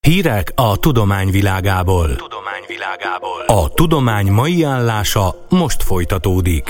Hírek a tudomány világából. A tudomány mai állása most folytatódik.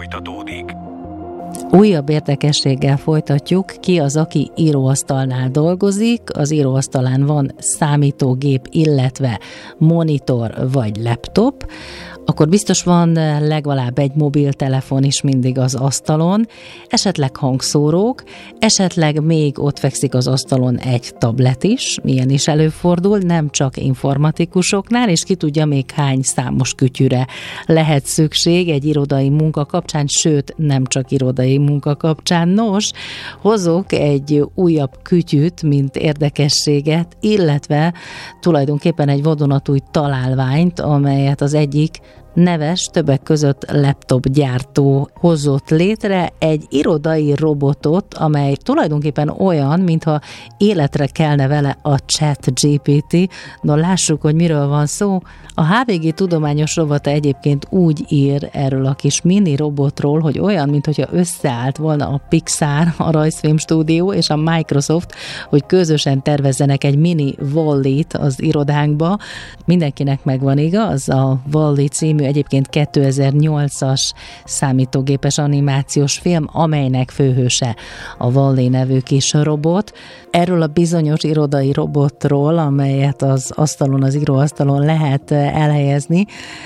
Újabb érdekességgel folytatjuk, ki az, aki íróasztalnál dolgozik. Az íróasztalán van számítógép, illetve monitor vagy laptop, akkor biztos van legalább egy mobiltelefon is mindig az asztalon, esetleg hangszórók, esetleg még ott fekszik az asztalon egy tablet is, milyen is előfordul, nem csak informatikusoknál, és ki tudja még hány számos kütyűre lehet szükség egy irodai munka kapcsán, sőt nem csak irodai munka kapcsán. Nos, hozok egy újabb kütyűt, mint érdekességet, illetve tulajdonképpen egy vadonatúj találványt, amelyet az egyik neves, többek között laptop gyártó hozott létre, egy irodai robotot, amely tulajdonképpen olyan, mintha életre kelne vele a ChatGPT. No, lássuk, hogy miről van szó. A HVG tudományos rovata egyébként úgy ír erről a kis mini robotról, hogy olyan, mintha összeállt volna a Pixar, a rajzfilm stúdió és a Microsoft, hogy közösen tervezzenek egy mini Wall-E-t az irodánkba. Mindenkinek megvan, igaz? A Wall-E című egyébként 2008-as számítógépes animációs film, amelynek főhőse a Wall-E nevű kis robot. Erről a bizonyos irodai robotról, amelyet az asztalon, az íróasztalon lehet elhelyezni,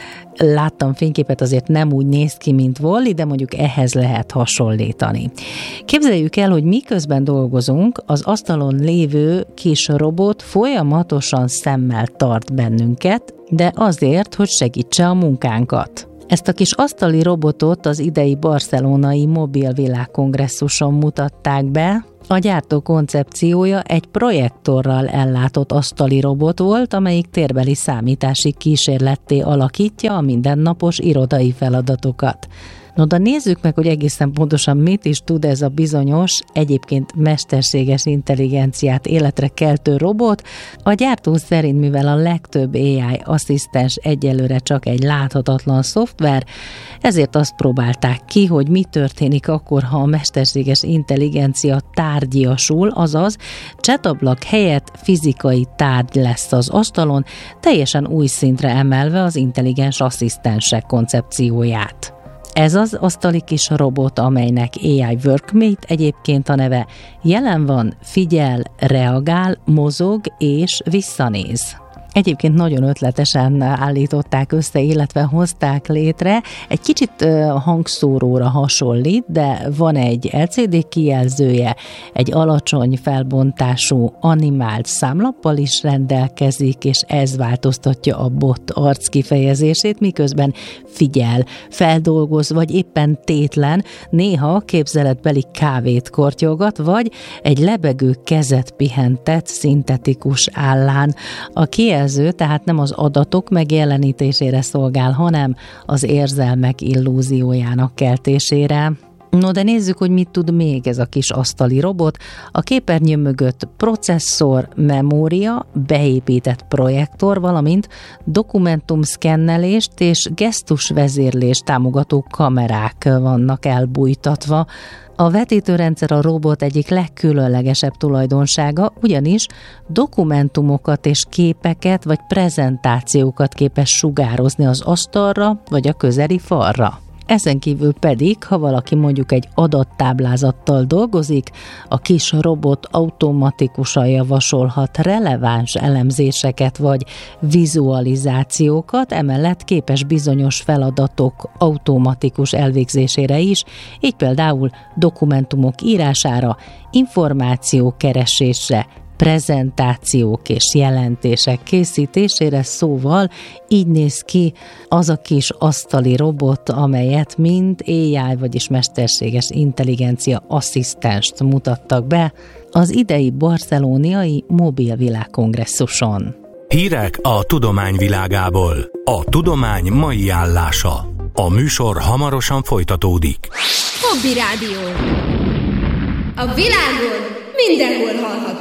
láttam fényképet, azért nem úgy néz ki, mint Wall-E, de mondjuk ehhez lehet hasonlítani. Képzeljük el, hogy miközben dolgozunk, az asztalon lévő kis robot folyamatosan szemmel tart bennünket, de azért, hogy segítse a munkánkat. Ezt a kis asztali robotot az idei barcelonai Mobil Világkongresszuson mutatták be. A gyártó koncepciója egy projektorral ellátott asztali robot volt, amelyik térbeli számítási kísérletté alakítja a mindennapos irodai feladatokat. No, de nézzük meg, hogy egészen pontosan mit is tud ez a bizonyos, egyébként mesterséges intelligenciát életre keltő robot. A gyártó szerint, mivel a legtöbb AI asszisztens egyelőre csak egy láthatatlan szoftver, ezért azt próbálták ki, hogy mi történik akkor, ha a mesterséges intelligencia tárgyiasul, azaz csetablak helyett fizikai tárgy lesz az asztalon, teljesen új szintre emelve az intelligens asszisztensek koncepcióját. Ez az asztali kis robot, amelynek AI Workmate egyébként a neve, jelen van, figyel, reagál, mozog és visszanéz. Egyébként nagyon ötletesen állították össze, illetve hozták létre. Egy kicsit hangszóróra hasonlít, de van egy LCD kijelzője, egy alacsony felbontású animált számlappal is rendelkezik, és ez változtatja a bot arc kifejezését, miközben figyel, feldolgoz, vagy éppen tétlen, néha képzeletbeli kávét kortyogat, vagy egy lebegő kezet pihentet szintetikus állán. A kijelző tehát nem az adatok megjelenítésére szolgál, hanem az érzelmek illúziójának keltésére. No, de nézzük, hogy mit tud még ez a kis asztali robot. A képernyő mögött processzor, memória, beépített projektor, valamint dokumentumszkennelést és gesztusvezérlést támogató kamerák vannak elbújtatva. A vetítőrendszer a robot egyik legkülönlegesebb tulajdonsága, ugyanis dokumentumokat és képeket vagy prezentációkat képes sugározni az asztalra vagy a közeli falra. Ezen kívül pedig, ha valaki mondjuk egy adattáblázattal dolgozik, a kis robot automatikusan javasolhat releváns elemzéseket vagy vizualizációkat, emellett képes bizonyos feladatok automatikus elvégzésére is, így például dokumentumok írására, információkeresésre, prezentációk és jelentések készítésére, szóval így néz ki az a kis asztali robot, amelyet mind AI, vagyis mesterséges intelligencia asszisztenst mutattak be az idei barcelonai Mobil Világkongresszuson. Hírek a tudomány világából. A tudomány mai állása. A műsor hamarosan folytatódik. Hobby Rádió. A világon mindenhol hallható.